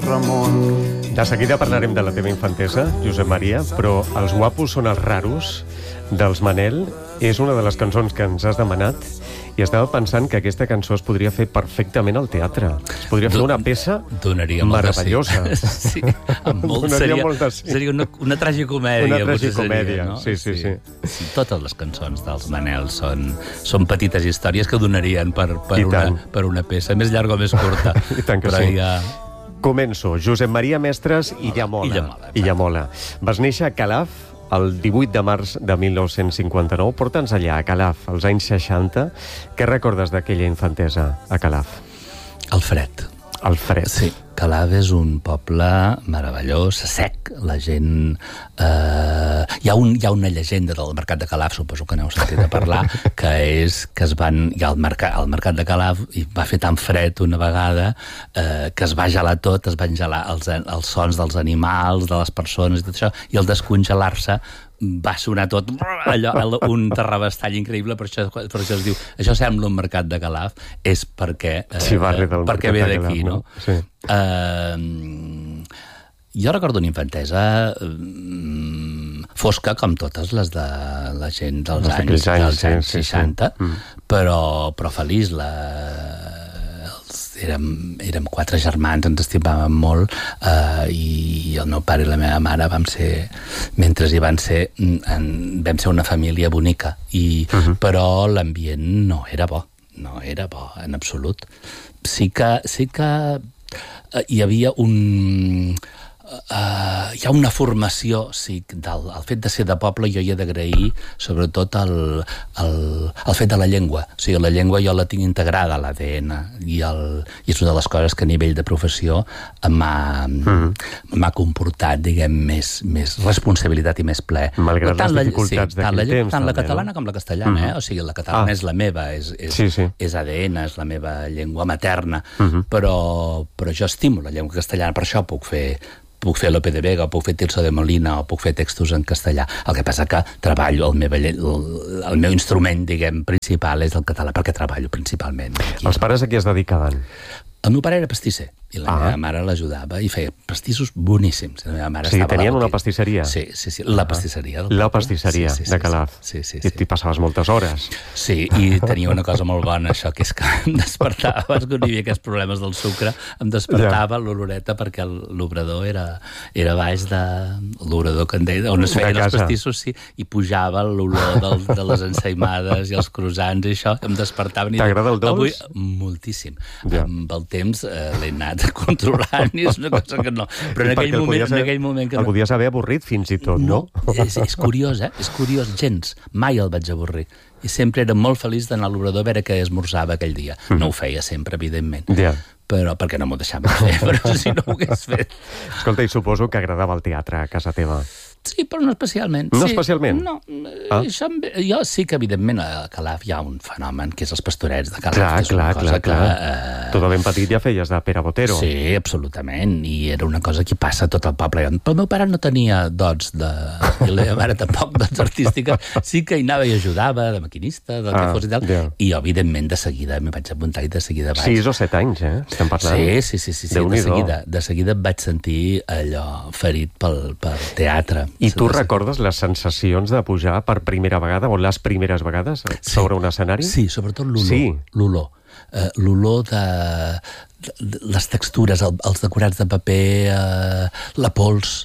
Ramon. De seguida parlarem de la teva infantesa, Josep Maria, però Els guapos són els raros, dels Manel, és una de les cançons que ens has demanat i estava pensant que aquesta cançó es podria fer perfectament al teatre. Es podria fer una peça meravellosa. Sí, seria una tragicomèdia. Una tragicomèdia, no? Sí. Totes les cançons dels Manel són petites històries que donarien per una peça, més llarga o més curta. I tant que sí. Començo. Josep Maria Mestres i Llamola. Vas néixer a Calaf el 18 de març de 1959. Porta'ns allà, a Calaf, als anys 60. Què recordes d'aquella infantesa a Calaf? El fred. El fred. Sí, Calaf és un poble meravellós, sec, la gent... Hi ha una llegenda del mercat de Calaf, suposo que n'heu sentit a parlar, que és que es van... Al mercat de Calaf i va fer tan fred una vegada que es va gelar tot, es van gelar els sons dels animals, de les persones i tot això, i al descongelar-se va sonar tot un terrabastall increïble, per això es diu, això sembla un mercat de Calaf, és perquè ve d'aquí, no? Sí. Jo recordo una infantesa fosca, com totes les de la gent dels anys 60, però feliç. Érem 4 germans, ens estimàvem molt, i el meu pare i la meva mare vam ser una família bonica, però l'ambient no era bo en absolut. Sí que hi havia hi ha una formació, sí, el fet de ser de poble jo hi he d'agrair sobretot el fet de la llengua. O sigui, la llengua jo la tinc integrada a l'ADN i és una de les coses que a nivell de professió m'ha comportat, diguem, més responsabilitat i més ple. Malgrat les dificultats d'aquell temps. Tant la catalana com la castellana, o sigui, la catalana és la meva, és ADN, és la meva llengua materna, però jo estimo la llengua castellana, per això puc fer Lope de Vega, o puc fer Tirso de Molina, o puc fer textos en castellà. El que passa que treballo, el meu instrument, diguem, principal és el català, perquè treballo principalment. Els pares a què es dedicaven? El meu pare era pastisser i la meva mare l'ajudava i feia pastissos boníssims. La meva mare tenien una pastisseria? Sí, la pastisseria. La pastisseria de Calaf. Sí. I t'hi passaves moltes hores. Sí, i tenia una cosa molt bona, això, que és que em despertava, abans que no hi havia aquests problemes del sucre, em despertava l'oloreta, perquè l'obrador era baix de l'obrador que en deia, on es feien els pastissos, sí, i pujava l'olor de les ensaïmades i els croissants i això, em despertaven. T'agrada el dolç? Moltíssim. Amb el temps l'he anat controlant i és una cosa que no. Però en aquell moment... El podies haver avorrit fins i tot, no? És curiós, És curiós, gens. Mai el vaig avorrir. I sempre era molt feliç d'anar a l'obrador a veure què esmorzava aquell dia. No ho feia sempre, evidentment. Però perquè no m'ho deixava fer, però si no ho hagués fet. Escolta, i suposo que agradava el teatre a casa teva. Sí, però no especialment. No especialment? No. Jo sí que, evidentment, a Calaf hi ha un fenomen, que és els pastorets de Calaf. Clar. Tu de ben petit ja feies de Pere Botero. Sí, absolutament, i era una cosa que passa a tot el poble. Però el meu pare no tenia dots i la meva mare tampoc dots artístiques. Sí que hi anava i ajudava, de maquinista, del que fos i tal. I jo, evidentment, de seguida m'hi vaig apuntar i de seguida vaig... 6 o 7 anys, estem parlant. Sí. De seguida em vaig sentir allò ferit pel teatre. I tu recordes les sensacions de pujar per primera vegada, o les primeres vegades, sobre un escenari? Sí, sobretot l'olor. L'olor de les textures, els decorats de paper, la pols,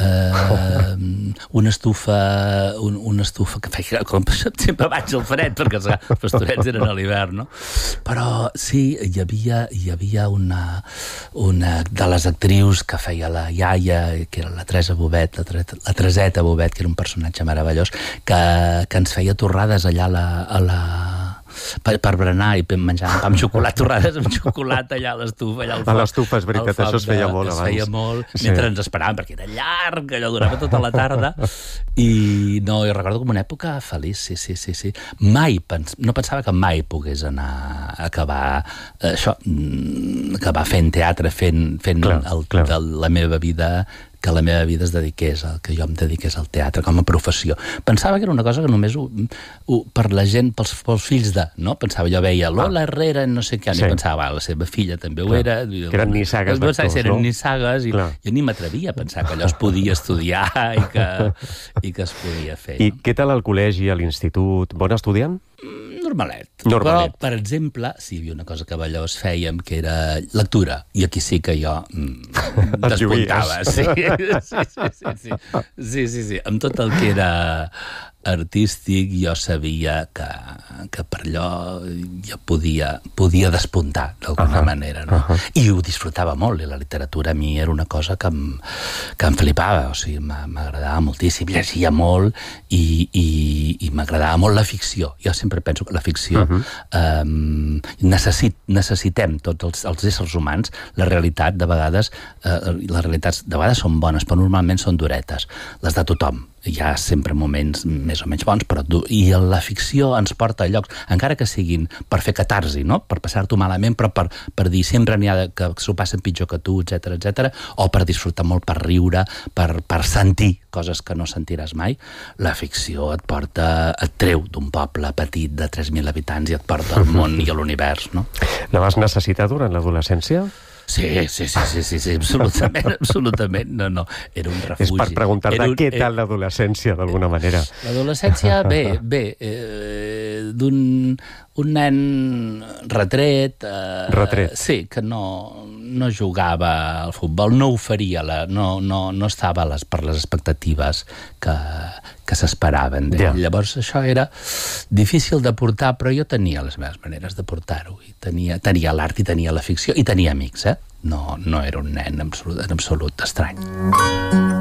una estufa que feia, com sempre vaig al fred, perquè els pastorets eren a l'hivern, no? Però sí, hi havia una de les actrius que feia la iaia, que era la Teresa Bobet, la Tereseta Bobet, que era un personatge meravellós, que ens feia torrades allà per berenar i menjàvem pa amb xocolata, torrades amb xocolata allà a l'estufa. A l'estufa, és veritat, això es feia molt abans. Es feia molt, mentre ens esperàvem, perquè era llarg, allò durava tota la tarda, i no, jo recordo com una època feliç, sí. No pensava que mai pogués anar a acabar fent teatre, fent la meva vida que la meva vida que jo em dediqués al teatre com a professió. Pensava que era una cosa que només per la gent, pels fills de, no? Pensava, jo veia Lola Herrera, no sé què, i pensava, la seva filla també ho era. Que eren nissagues d'actors, no? Eren nissagues, i jo ni m'atrevia a pensar que allò es podia estudiar i que es podia fer. I què tal al col·legi, a l'institut? Bon estudiant? Normalet. Però, per exemple, sí, hi havia una cosa que a Vallós fèiem, que era lectura, i aquí sí que jo despuntava. Sí. Amb tot el que era artístic, jo sabia que per allò jo podia despuntar d'alguna manera, no? I ho disfrutava molt, i la literatura a mi era una cosa que em flipava, o sigui, m'agradava moltíssim, llegia molt i m'agradava molt la ficció. Jo sempre penso que la ficció necessitem tots els éssers humans, la realitat de vegades les realitats de vegades són bones, però normalment són duretes, les de tothom. Hi ha sempre moments més o menys bons, però i la ficció ens porta a llocs, encara que siguin per fer catarsi, no? Per passar-t'ho malament, però per dir sempre n'hi ha que s'ho passen pitjor que tu, etc, o per disfrutar molt, per riure, per sentir coses que no sentiràs mai. La ficció et treu d'un poble petit de 3.000 habitants i et porta al món i a l'univers, no? La vas necessitar durant l'adolescència? Sí, absolutament. No, era un refugi. És per preguntar-te què tal l'adolescència, d'alguna manera. L'adolescència, bé, d'un nen retret. Sí, que no jugava al futbol, no oferia, no estava per les expectatives que s'esperaven d'ell. Llavors això era difícil de portar, però jo tenia les meves maneres de portar-ho. Tenia l'art i tenia la ficció i tenia amics, No era un nen en absolut estrany.